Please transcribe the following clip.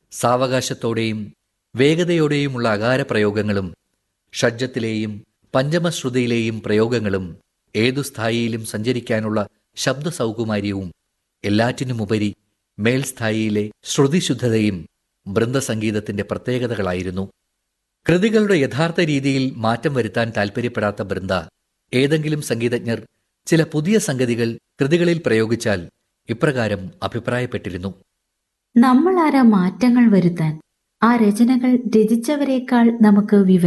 സാവകാശത്തോടെയും വേഗതയോടെയുമുള്ള അകാര പ്രയോഗങ്ങളും ഷഡ്ജത്തിലെയും പഞ്ചമശ്രുതിയിലെയും പ്രയോഗങ്ങളും ഏതു സ്ഥായിയിലും സഞ്ചരിക്കാനുള്ള ശബ്ദ സൗകുമാര്യവും എല്ലാറ്റിനുമുപരി മേൽസ്ഥായിയിലെ ശ്രുതിശുദ്ധതയും ബൃന്ദസംഗീതത്തിന്റെ പ്രത്യേകതകളായിരുന്നു. കൃതികളുടെ യഥാർത്ഥ രീതിയിൽ മാറ്റം വരുത്താൻ താൽപ്പര്യപ്പെടാത്ത ബൃന്ദ ഏതെങ്കിലും സംഗീതജ്ഞർ ചില പുതിയ സംഗതികൾ കൃതികളിൽ പ്രയോഗിച്ചാൽ ഇപ്രകാരം അഭിപ്രായപ്പെട്ടിരുന്നു: നമ്മൾ ആരാ മാറ്റങ്ങൾ വരുത്താൻ? ആ രചനകൾ രചിച്ചവരെക്കാൾ നമുക്ക്